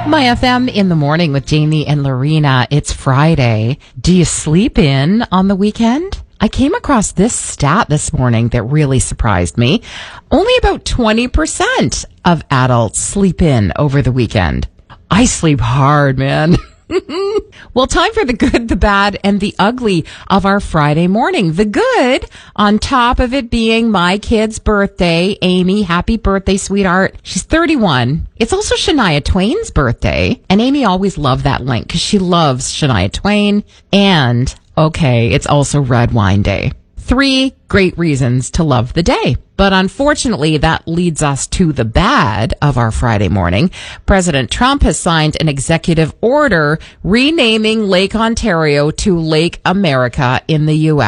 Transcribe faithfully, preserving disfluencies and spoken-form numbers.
My F M in the morning with Jamie and Lorena. It's Friday. Do you sleep in on the weekend? I came across this stat this morning that really surprised me. Only about twenty percent of adults sleep in over the weekend. I sleep hard, man. Well, time for the good, the bad, and the ugly of our Friday morning. The good, on top of it being my kid's birthday. Amy, happy birthday, sweetheart. She's thirty-one. It's also Shania Twain's birthday. And Amy always loved that link because she loves Shania Twain. And, okay, it's also Red Wine Day. Three great reasons to love the day. But unfortunately, that leads us to the bad of our Friday morning. President Trump has signed an executive order renaming Lake Ontario to Lake America in the U S